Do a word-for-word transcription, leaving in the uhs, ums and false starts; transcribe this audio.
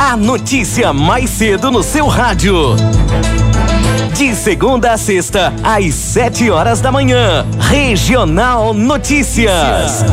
A notícia mais cedo no seu rádio. De segunda a sexta, às sete horas da manhã. Regional Notícias.